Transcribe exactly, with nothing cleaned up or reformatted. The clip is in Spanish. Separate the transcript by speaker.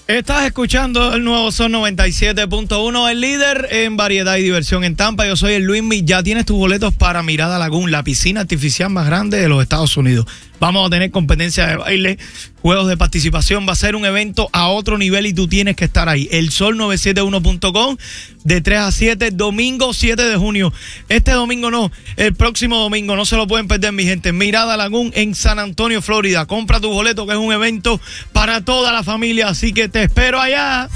Speaker 1: Estás escuchando el nuevo Sol noventa y siete punto uno, el líder en variedad y diversión en Tampa. Yo soy el Luismi. Ya tienes tus boletos para Mirada Lagoon, la piscina artificial más grande de los Estados Unidos. Vamos a tener competencia de baile, juegos de participación. Va a ser un evento a otro nivel y tú tienes que estar ahí. El sol novecientos setenta y uno punto com, de tres a siete, domingo siete de junio. Este domingo no, el próximo domingo. No se lo pueden perder, mi gente. Mirada Lagoon en San Antonio, Florida. Compra tu boleto, que es un evento para toda la familia. Así que te espero allá.